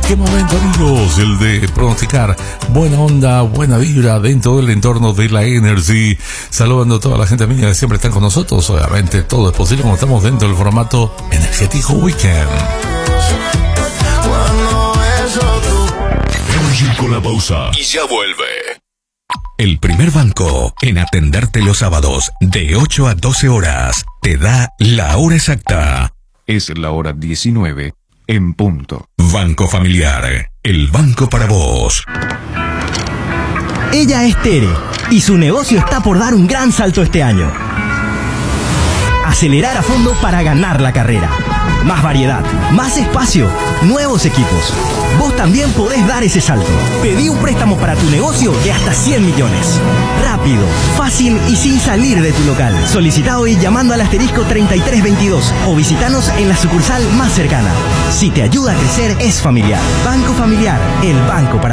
Qué momento, amigos, el de pronosticar buena onda, buena vibra dentro del entorno de la Energy. Saludando a toda la gente amiga que siempre están con nosotros. Obviamente todo es posible cuando estamos dentro del formato Energético Weekend. Energy con la pausa y ya vuelve. El primer banco en atenderte los sábados de 8 a 12 horas te da la hora exacta. Es la hora 19 en punto. Banco Familiar, el banco para vos. Ella es Tere y su negocio está por dar un gran salto este año. Acelerar a fondo para ganar la carrera. Más variedad, más espacio, nuevos equipos. Vos también podés dar ese salto. Pedí un préstamo para tu negocio de hasta 100 millones. Rápido, fácil y sin salir de tu local. Solicita hoy llamando al asterisco 3322 o visitanos en la sucursal más cercana. Si te ayuda a crecer, es Familiar. Banco Familiar, el banco para